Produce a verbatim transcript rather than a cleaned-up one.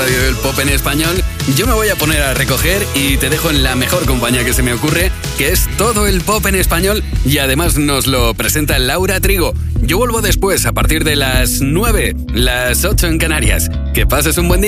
radio del pop en español, yo me voy a poner a recoger y te dejo en la mejor compañía que se me ocurre, que es todo el pop en español, y además nos lo presenta Laura Trigo. Yo vuelvo después, a partir de las nueve, las ocho en Canarias. Que pases un buen día.